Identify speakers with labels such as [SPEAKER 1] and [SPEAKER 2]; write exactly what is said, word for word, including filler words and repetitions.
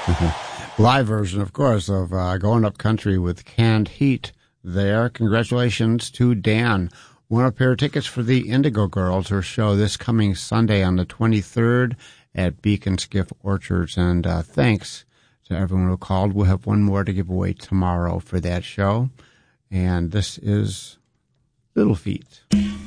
[SPEAKER 1] Live version, of course, of uh, Going Up Country with Canned Heat there. Congratulations to Dan. Won a pair of tickets for the Indigo Girls, her show this coming Sunday on the twenty-third at Beacon Skiff Orchards. And uh, thanks to everyone who called. We'll have one more to give away tomorrow for that show. And this is Little Feat.